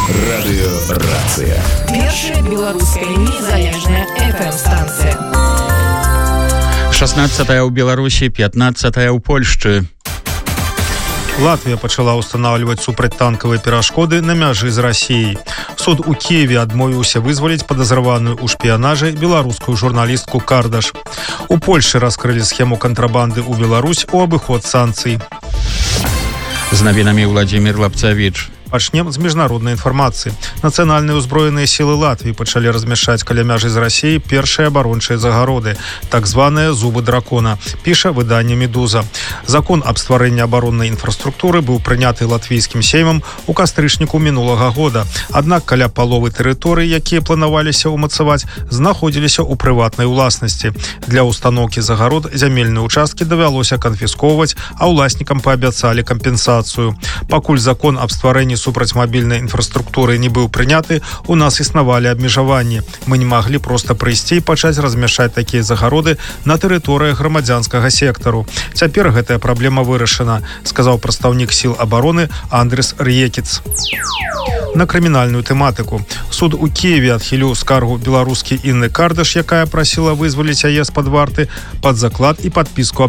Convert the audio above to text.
Радыёрацыя. Першая беларуская незалежная FM-станцыя. 16-я ў Беларусі, 15-я ў Польшчы. Латвія пачала ўстанаўліваць супрацьтанкавыя перашкоды на мяжы з Расіяй. Суд у Киеве адмовіўся вызваліць падазраваную ў шпіянажы беларускую журналістку Кардаш. У Польшы раскрылі схему кантрабанды ў Беларусь у абыход санкцый. З навінамі Владзімір Лапцавіч. Пачнем з міжнароднай інфармацыі. Нацыянальныя ўзброеныя сілы Латвіі пачалі размяшчаць каля мяжы з Расіяй першыя абарончыя загароды, так званыя зубы дракона, піша выданне «Медуза». Закон аб стварэнні абароннай інфраструктуры быў прыняты латвійскім сеймам у кастрычніку мінулага года. Аднак каля паловы тэрыторый, якія планаваліся ўмацаваць, знаходзіліся ў прыватнай уласнасці. Для ўстаноўкі загарод зямельныя ўчасткі давялося канфісковваць, а ўласнікам паабяцалі кампенсацыю. Пакуль закон аб стварэнні супрацьмабільнай інфраструктуры не быў прыняты, у нас існавалі абмежаванні. Мы не маглі проста прыйсці і пачаць размяшчаць такія загароды на тэрыторыях грамадзянскага сектару. Цяпер гэтая праблема вырашана, сказаў прадстаўнік сіл абароны Андрес Р'екіц. На крымінальную тэматыку. Суд у Киеве адхіліў скаргу беларускі Інны Кардаш, якая прасіла вызваліць яе з-пад варты пад заклад і падпіску аб